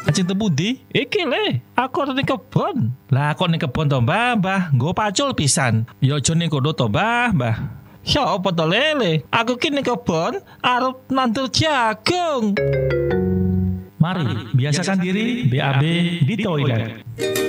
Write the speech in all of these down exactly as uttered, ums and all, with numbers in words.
Ajeng tepundi? Iki le, aku ora ning kebon. Lah kok ning kebon to, Mbah? Mbah, nggo pacul pisan. Ya aja ning kono to, Mbah, Mbah. Ya apa to lele? Aku ki ning kebon arep nandur jagung. Mari, biasakan diri B A B di toilet.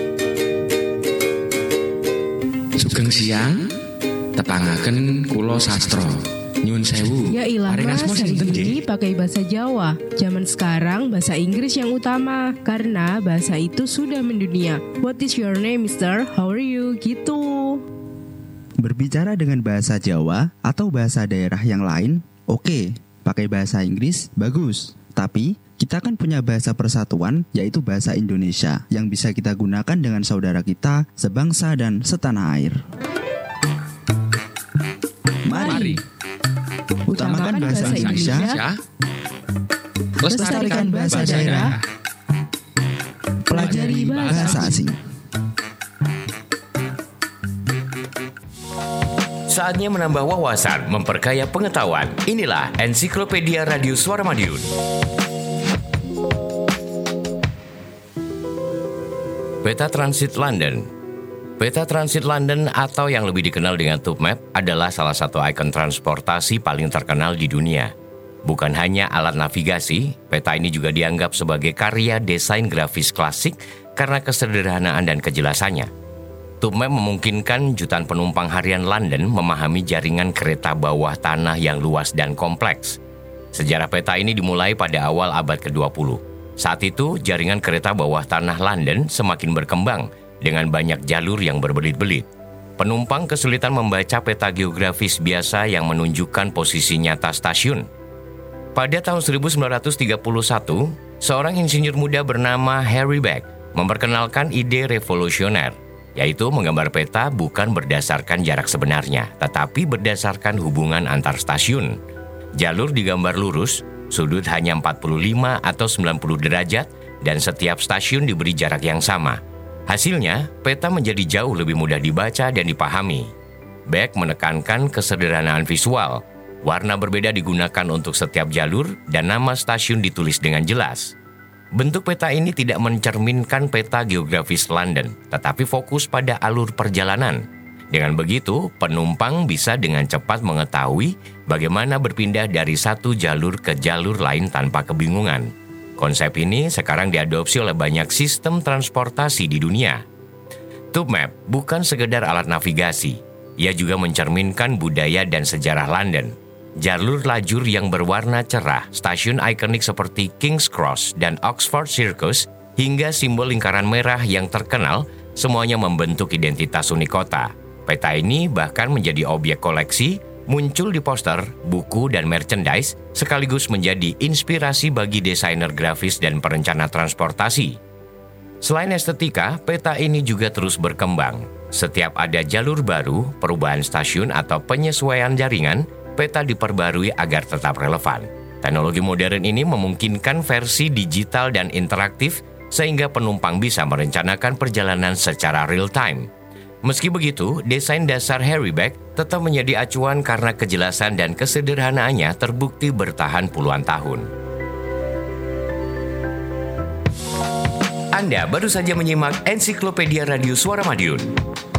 Sugeng siang, tepangaken kula sastra. Nyun sewu. Ya ilah mas, hari sinten, ini pakai bahasa Jawa. Zaman sekarang bahasa Inggris yang utama, karena bahasa itu sudah mendunia. What is your name, mister? How are you? Gitu. Berbicara dengan bahasa Jawa atau bahasa daerah yang lain, oke. Pakai bahasa Inggris, bagus. Tapi kita kan punya bahasa persatuan, yaitu bahasa Indonesia, yang bisa kita gunakan dengan saudara kita sebangsa dan setanah air. Mari, utamakan bahasa Indonesia, lestarikan bahasa daerah, pelajari bahasa asing. Saatnya menambah wawasan, memperkaya pengetahuan. Inilah Ensiklopedia Radio Suara Madiun. Peta Transit London. Peta Transit London atau yang lebih dikenal dengan TUPMAP adalah salah satu ikon transportasi paling terkenal di dunia. Bukan hanya alat navigasi, peta ini juga dianggap sebagai karya desain grafis klasik karena kesederhanaan dan kejelasannya. TUPMAP memungkinkan jutaan penumpang harian London memahami jaringan kereta bawah tanah yang luas dan kompleks. Sejarah peta ini dimulai pada awal abad kedua puluh. Saat itu, jaringan kereta bawah tanah London semakin berkembang dengan banyak jalur yang berbelit-belit. Penumpang kesulitan membaca peta geografis biasa yang menunjukkan posisi nyata stasiun. Pada tahun seribu sembilan ratus tiga puluh satu, seorang insinyur muda bernama Harry Beck memperkenalkan ide revolusioner, yaitu menggambar peta bukan berdasarkan jarak sebenarnya, tetapi berdasarkan hubungan antar stasiun. Jalur digambar lurus, sudut hanya empat puluh lima atau sembilan puluh derajat, dan setiap stasiun diberi jarak yang sama. Hasilnya, peta menjadi jauh lebih mudah dibaca dan dipahami. Beck menekankan kesederhanaan visual. Warna berbeda digunakan untuk setiap jalur, dan nama stasiun ditulis dengan jelas. Bentuk peta ini tidak mencerminkan peta geografis London, tetapi fokus pada alur perjalanan. Dengan begitu, penumpang bisa dengan cepat mengetahui bagaimana berpindah dari satu jalur ke jalur lain tanpa kebingungan. Konsep ini sekarang diadopsi oleh banyak sistem transportasi di dunia. TUPMAP bukan sekedar alat navigasi, ia juga mencerminkan budaya dan sejarah London. Jalur lajur yang berwarna cerah, stasiun ikonik seperti King's Cross dan Oxford Circus, hingga simbol lingkaran merah yang terkenal, semuanya membentuk identitas unik kota. Peta ini bahkan menjadi objek koleksi, muncul di poster, buku, dan merchandise, sekaligus menjadi inspirasi bagi desainer grafis dan perencana transportasi. Selain estetika, peta ini juga terus berkembang. Setiap ada jalur baru, perubahan stasiun atau penyesuaian jaringan, peta diperbarui agar tetap relevan. Teknologi modern ini memungkinkan versi digital dan interaktif sehingga penumpang bisa merencanakan perjalanan secara real-time. Meski begitu, desain dasar Harry Beck tetap menjadi acuan karena kejelasan dan kesederhanaannya terbukti bertahan puluhan tahun. Anda baru saja menyimak Ensiklopedia Radio Suara Madiun.